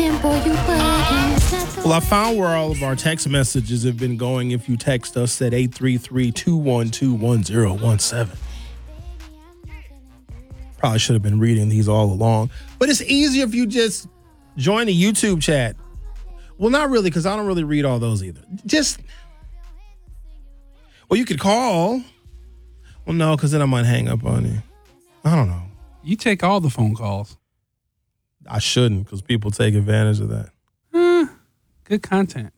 Well, I found where all of our text messages have been going if you text us at 833-212-1017. Probably should have been reading these all along. But it's easier if you just join the YouTube chat. Well, not really, because I don't really read all those either. Well, you could call. Well, no, because then I might hang up on you. I don't know. You take all the phone calls. I shouldn't, because people take advantage of that. Good content.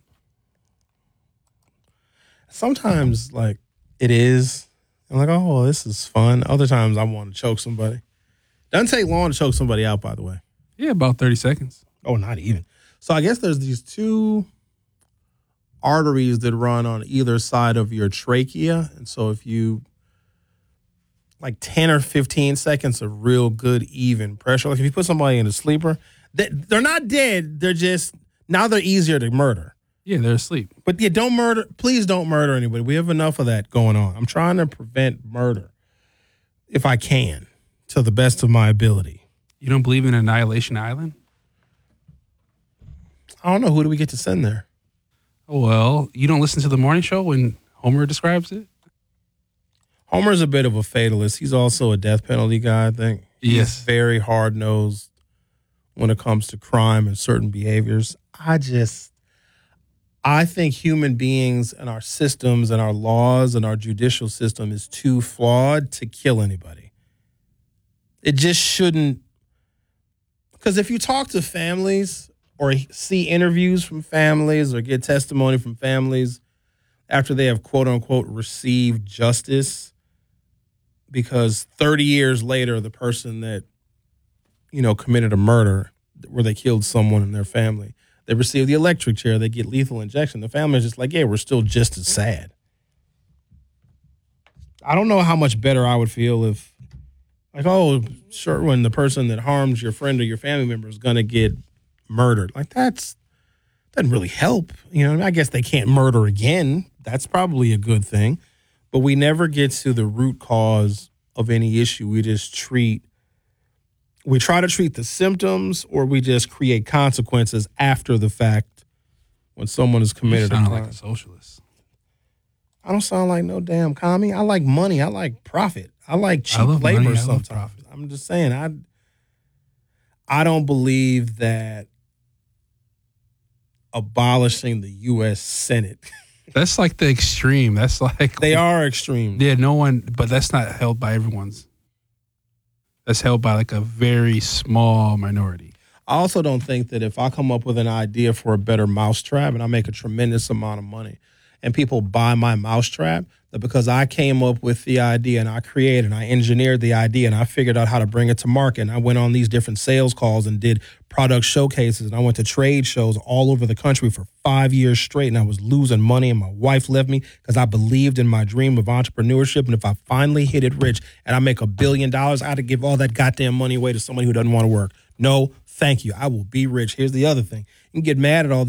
Sometimes, like, it is. I'm like, oh, this is fun. Other times, I want to choke somebody. Doesn't take long to choke somebody out, by the way. Yeah, about 30 seconds. Oh, not even. So I guess there's these two arteries that run on either side of your trachea. And so if you, like 10 or 15 seconds of real good, even pressure, like if you put somebody in a sleeper, they're not dead. They're just, now they're easier to murder. Yeah, they're asleep. But yeah, please don't murder anybody. We have enough of that going on. I'm trying to prevent murder if I can, to the best of my ability. You don't believe in Annihilation Island? I don't know. Who do we get to send there? Well, you don't listen to the morning show when Homer describes it? Homer's a bit of a fatalist. He's also a death penalty guy, I think. Yes. He's very hard-nosed when it comes to crime and certain behaviors. I think human beings and our systems and our laws and our judicial system is too flawed to kill anybody. It just shouldn't. Because if you talk to families or see interviews from families or get testimony from families after they have, quote unquote, received justice, because 30 years later, the person that, committed a murder where they killed someone in their family, they receive the electric chair, they get lethal injection. The family is just like, yeah, we're still just as sad. I don't know how much better I would feel if, like, oh, sure, when the person that harms your friend or your family member is going to get murdered. Like, doesn't really help. I guess they can't murder again. That's probably a good thing. But we never get to the root cause of any issue. We try to treat the symptoms, or we just create consequences after the fact when someone has committed a crime. You sound like a socialist. I don't sound like no damn commie. I like money. I like profit. I like cheap labor sometimes. I'm just saying, I don't believe that abolishing the U.S. Senate. That's like the extreme. That's like... They are extreme. Yeah, no one... But that's not held by everyone's. That's held by like a very small minority. I also don't think that if I come up with an idea for a better mousetrap and I make a tremendous amount of money and people buy my mousetrap, that because I came up with the idea and I created and I engineered the idea and I figured out how to bring it to market, and I went on these different sales calls and did product showcases, and I went to trade shows all over the country for 5 years straight, and I was losing money, and my wife left me because I believed in my dream of entrepreneurship. And if I finally hit it rich and I make $1 billion, I had to give all that goddamn money away to somebody who doesn't want to work. No, thank you. I will be rich. Here's the other thing. You can get mad at all